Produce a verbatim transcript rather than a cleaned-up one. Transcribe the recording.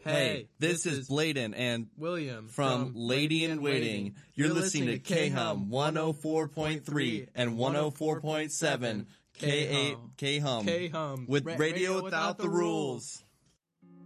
Hey, this is Bladen and William from Lady in Waiting. You're listening to K-Hum one oh four point three and one oh four point seven. K eight K-Hum. K-Hum. With Ra- Radio Without the Rules.